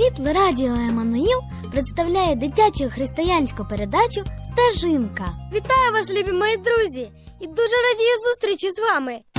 Телерадіо Еммануїл представляє дитячу християнську передачу «Стежинка». Вітаю вас, любі мої друзі! І дуже радію зустрічі з вами.